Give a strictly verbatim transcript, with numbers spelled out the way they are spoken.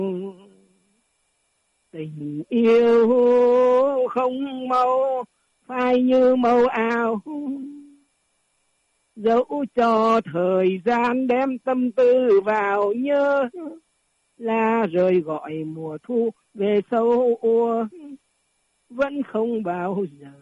Tình yêu không màu phai như màu áo, dẫu cho thời gian đem tâm tư vào nhớ, lá rơi gọi mùa thu về sâu úa, vẫn không bao giờ